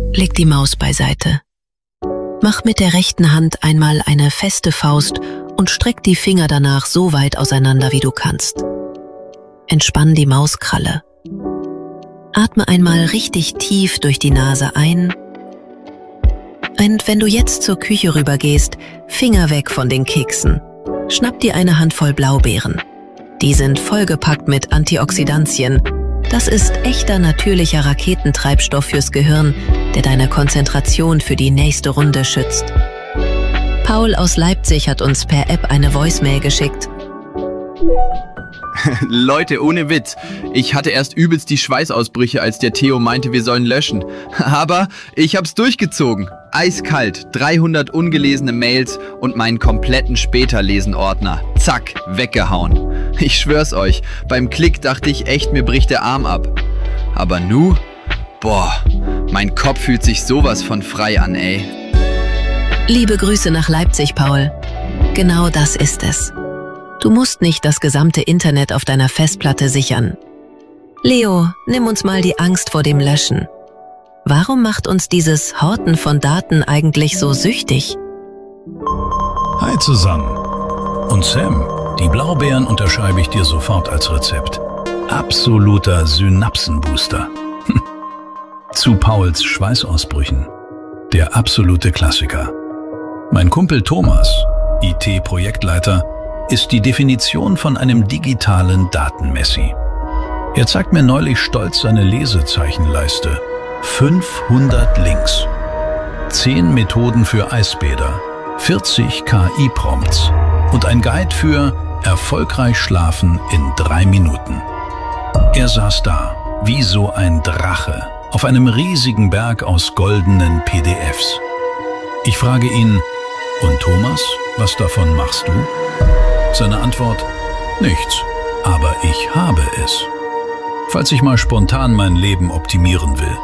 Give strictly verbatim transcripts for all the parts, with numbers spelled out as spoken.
Leg die Maus beiseite. Mach mit der rechten Hand einmal eine feste Faust und streck die Finger danach so weit auseinander, wie du kannst. Entspann die Mauskralle. Atme einmal richtig tief durch die Nase ein. Und wenn du jetzt zur Küche rübergehst, Finger weg von den Keksen. Schnapp dir eine Handvoll Blaubeeren. Die sind vollgepackt mit Antioxidantien. Das ist echter natürlicher Raketentreibstoff fürs Gehirn, der deine Konzentration für die nächste Runde schützt. Paul aus Leipzig hat uns per App eine Voicemail geschickt. Leute, ohne Witz, ich hatte erst übelst die Schweißausbrüche, als der Theo meinte, wir sollen löschen. Aber ich hab's durchgezogen. Eiskalt, dreihundert ungelesene Mails und meinen kompletten Späterlesen-Ordner. Zack, weggehauen. Ich schwör's euch, beim Klick dachte ich echt, mir bricht der Arm ab. Aber nu, boah, mein Kopf fühlt sich sowas von frei an, ey. Liebe Grüße nach Leipzig, Paul. Genau das ist es. Du musst nicht das gesamte Internet auf deiner Festplatte sichern. Leo, nimm uns mal die Angst vor dem Löschen. Warum macht uns dieses Horten von Daten eigentlich so süchtig? Hi zusammen. Und Sam, die Blaubeeren unterschreibe ich dir sofort als Rezept. Absoluter Synapsenbooster. Zu Pauls Schweißausbrüchen. Der absolute Klassiker. Mein Kumpel Thomas, I T-Projektleiter, ist die Definition von einem digitalen Datenmessi. Er zeigt mir neulich stolz seine Lesezeichenleiste. fünfhundert Links. zehn Methoden für Eisbäder, vierzig K I-Prompts und ein Guide für erfolgreich schlafen in drei Minuten. Er saß da, wie so ein Drache, auf einem riesigen Berg aus goldenen P D Fs. Ich frage ihn, und Thomas, was davon machst du? Seine Antwort, nichts, aber ich habe es. Falls ich mal spontan mein Leben optimieren will.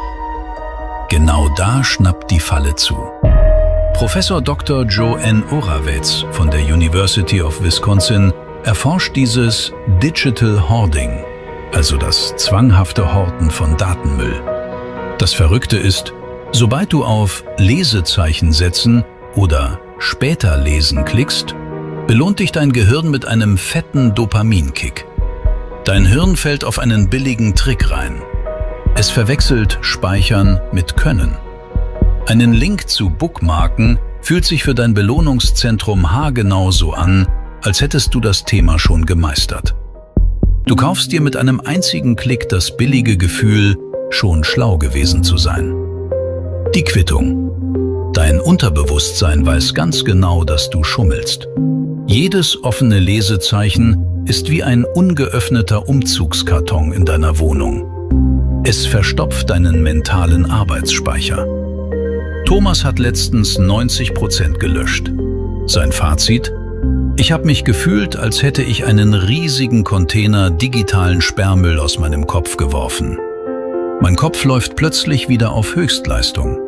Genau da schnappt die Falle zu. Professor Doktor Joe N. Oravec von der University of Wisconsin erforscht dieses Digital Hoarding, also das zwanghafte Horten von Datenmüll. Das Verrückte ist, sobald du auf Lesezeichen setzen oder später lesen klickst, belohnt dich dein Gehirn mit einem fetten Dopaminkick. Dein Hirn fällt auf einen billigen Trick rein. Es verwechselt Speichern mit Können. Einen Link zu bookmarken fühlt sich für dein Belohnungszentrum haargenau so an, als hättest du das Thema schon gemeistert. Du kaufst dir mit einem einzigen Klick das billige Gefühl, schon schlau gewesen zu sein. Die Quittung. Dein Unterbewusstsein weiß ganz genau, dass du schummelst. Jedes offene Lesezeichen ist wie ein ungeöffneter Umzugskarton in deiner Wohnung. Es verstopft deinen mentalen Arbeitsspeicher. Thomas hat letztens neunzig Prozent gelöscht. Sein Fazit? Ich habe mich gefühlt, als hätte ich einen riesigen Container digitalen Sperrmüll aus meinem Kopf geworfen. Mein Kopf läuft plötzlich wieder auf Höchstleistung.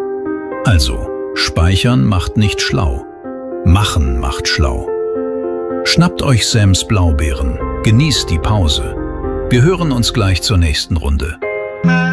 Also, speichern macht nicht schlau. Machen macht schlau. Schnappt euch Sams Blaubeeren, genießt die Pause. Wir hören uns gleich zur nächsten Runde.